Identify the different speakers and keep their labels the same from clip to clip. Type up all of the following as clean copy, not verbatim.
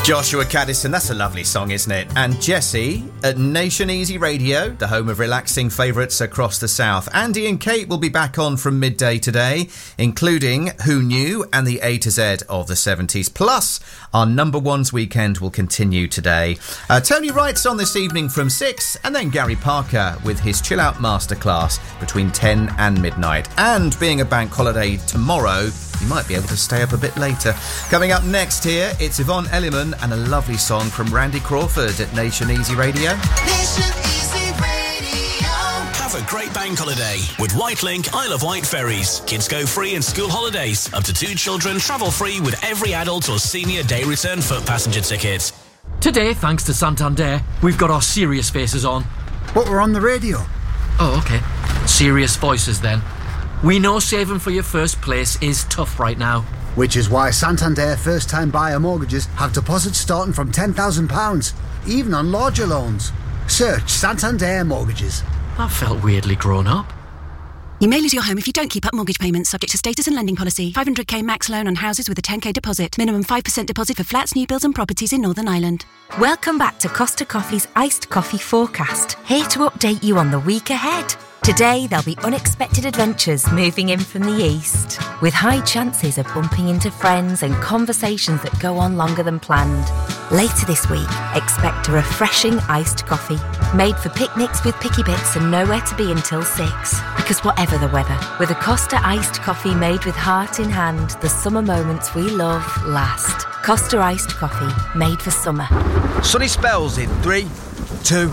Speaker 1: Joshua Caddison, that's a lovely song, isn't it? And Jessie at Nation Easy Radio, the home of relaxing favourites across the south. Andy and Kate will be back on from midday today, including Who Knew and the A to Z of the 70s. Plus, our number ones weekend will continue today. Tony Wright's on this evening from 6, and then Gary Parker with his Chill Out Masterclass between 10 and midnight. And being a bank holiday tomorrow, you might be able to stay up a bit later. Coming up next here, it's Yvonne Elliman and a lovely song from Randy Crawford at Nation Easy Radio.
Speaker 2: Nation Easy Radio.
Speaker 3: Have a great bank holiday with Whitelink Isle of Wight ferries. Kids go free in school holidays. Up to 2 children travel free with every adult or senior day return foot passenger ticket.
Speaker 4: Today, thanks to Santander, we've got our serious faces on.
Speaker 5: But we're on the radio.
Speaker 4: Oh, OK. Serious voices then. We know saving for your first place is tough right now.
Speaker 5: Which is why Santander first-time buyer mortgages have deposits starting from £10,000, even on larger loans. Search Santander Mortgages.
Speaker 4: That felt weirdly grown up.
Speaker 6: You may lose your home if you don't keep up mortgage payments, subject to status and lending policy. 500k max loan on houses with a 10k deposit. Minimum 5% deposit for flats, new builds and properties in Northern Ireland.
Speaker 7: Welcome back to Costa Coffee's Iced Coffee Forecast. Here to update you on the week ahead. Today, there'll be unexpected adventures moving in from the east, with high chances of bumping into friends and conversations that go on longer than planned. Later this week, expect a refreshing iced coffee, made for picnics with picky bits and nowhere to be until 6. Because whatever the weather, with a Costa iced coffee made with heart in hand, the summer moments we love last. Costa iced coffee, made for summer.
Speaker 8: Sunny spells in 3, 2,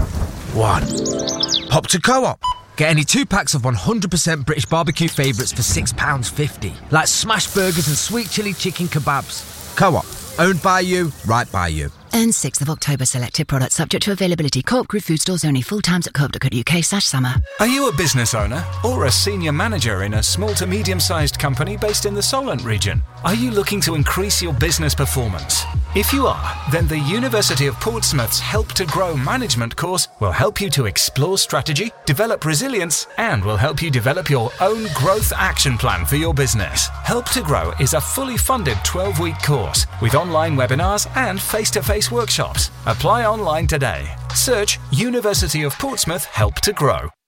Speaker 8: 1. Hop to Co-op. Get any 2 packs of 100% British barbecue favourites for £6.50. Like smash burgers and sweet chilli chicken kebabs. Co-op. Owned by you, right by you.
Speaker 6: Earn 6th of October selected products subject to availability. Co-op Group food stores only. Full times at co-op.co.uk/summer.
Speaker 9: Are you a business owner or a senior manager in a small to medium-sized company based in the Solent region? Are you looking to increase your business performance? If you are, then the University of Portsmouth's Help to Grow management course will help you to explore strategy, develop resilience, and will help you develop your own growth action plan for your business. Help to Grow is a fully funded 12-week course with online webinars and face-to-face workshops. Apply online today. Search University of Portsmouth Help to Grow.